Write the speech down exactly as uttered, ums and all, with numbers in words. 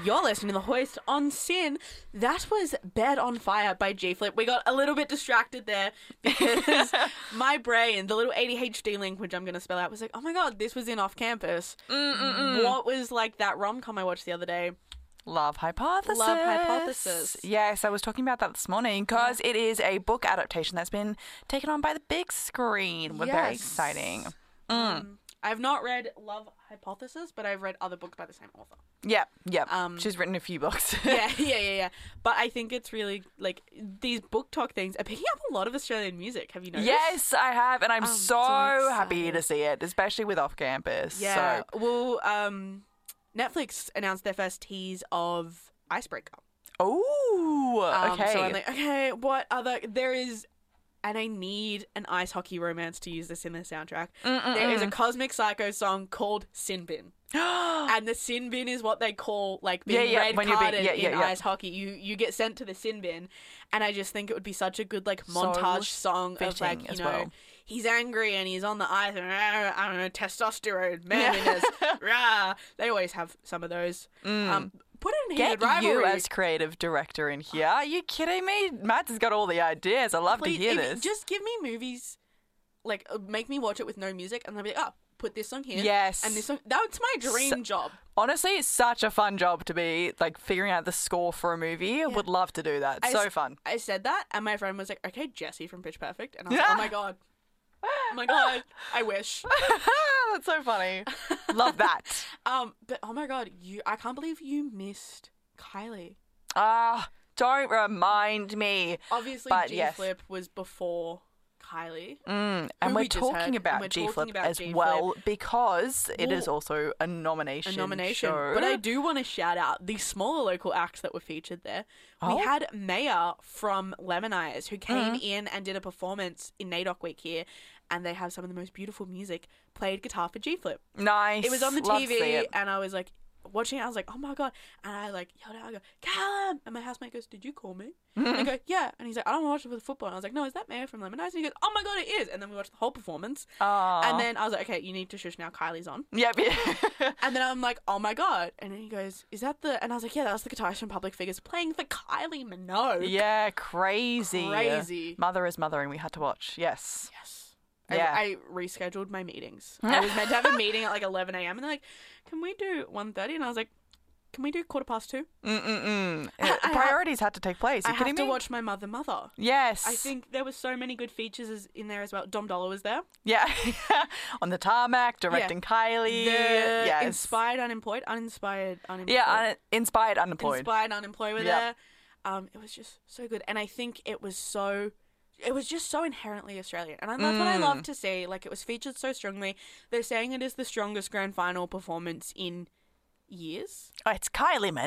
You're listening to The Hoist on Sin. That was Bed on Fire by G-Flip. We got a little bit distracted there because my brain, the little A D H D link, which I'm going to spell out, was like, oh my God, this was in Off Campus. Mm-mm-mm. What was like that rom-com I watched the other day? Love Hypothesis. Love Hypothesis. Yes, I was talking about that this morning because it is a book adaptation that's been taken on by the big screen. We're very Yes. exciting. Mm. Um, I've not read Love Hypothesis, but I've read other books by the same author. Yep, yep. Um, She's written a few books. yeah, yeah, yeah, yeah. But I think it's really, like, these book talk things are picking up a lot of Australian music. Have you noticed? Yes, I have, and I'm I'm so, so happy excited. to see it, especially with Off Campus. Yeah. So, Well, um, Netflix announced their first tease of Icebreaker. oh, Um, okay. So I'm like, okay, what other... There is... And I need an ice hockey romance to use this in the soundtrack. Mm-mm-mm. There is a Cosmic Psycho song called Sin Bin. And the sin bin is what they call, like, being Yeah, yeah, red when you're being- carded yeah, in yeah, yeah. ice hockey. You you get sent to the sin bin, and I just think it would be such a good, like, So montage song of, fitting like, you as know, well. he's angry and he's on the ice and, "Rah," I don't know, testosterone, manliness, rah. They always have some of those. Um, put it in Get heated rivalry. you as creative director in here. Are you kidding me? Matt has got all the ideas. I love Please, to hear if- this. Just give me movies, like, uh, make me watch it with no music, and they'll be like, oh, put this song here. Yes. And this song. That's my dream job. Honestly, it's such a fun job to be, like, figuring out the score for a movie. I would love to do that. I so s- fun. I said that, and my friend was like, okay, Jessie from Pitch Perfect. And I was like, oh my God. Oh my God. I wish. That's so funny. Love that. Um, But oh my God, you! I can't believe you missed Kylie. Ah, don't remind me. Obviously, But yes. G-Flip was before Kylie. Mm, Who and we're we just heard, talking and about we're G Flip talking about as G-Flip. well because it is Well, also a nomination. A nomination. show. But I do want to shout out the smaller local acts that were featured there. Oh. We had Maya from Lemonize who came Mm. in and did a performance in NAIDOC week here, and they have some of the most beautiful music, played guitar for G-Flip. Nice. It was on the Love to see T V, it. and I was like, watching it, I was like, oh my God. And I like yelled out, I go, Callum! And my housemate goes, did you call me? And I go, yeah. And he's like, I don't want to watch it for the football. And I was like, no, is that Maya from Lemonize? And he goes, oh my God, it is. And then we watched the whole performance. Aw. And then I was like, okay, you need to shush now, Kylie's on. Yep. Yeah. And then I'm like, oh my God. And then he goes, is that the... And I was like, yeah, that was the guitarist from Public Figures playing for Kylie Minogue. yeah, crazy. Crazy. Mother is Mothering. We had to watch. Yes. Yes. Yeah. I, I rescheduled my meetings. I was meant to have a meeting at like eleven a.m. And they're like, can we do one thirty? And I was like, can we do quarter past two? Mm-mm-mm. I- I Priorities had to take place. Are I you have kidding to me? watch My Mother Mother. Yes. I think there was so many good features as- in there as well. Dom Dollar was there. Yeah. On the tarmac, directing Kylie. The yes. Inspired Unemployed. Uninspired Unemployed. Yeah, un- inspired unemployed. Inspired Unemployed were Yep. there. Um, it was just so good. And I think it was so... It was just so inherently Australian. And that's what I Mm. love to see. Like, it was featured so strongly. They're saying it is the strongest grand final performance in years. Oh, it's Kylie, man.